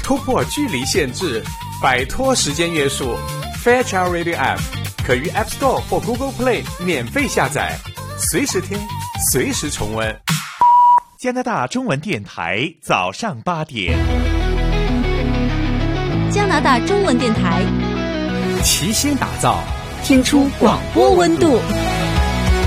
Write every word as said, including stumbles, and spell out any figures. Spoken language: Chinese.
突破距离限制，摆脱时间约束。Fairchild Radio App 可于 App Store 或 Google Play 免费下载，随时听，随时重温。 加拿大中文电台早上八点。 加拿大中文电台， 齐心打造， 听出广播温度。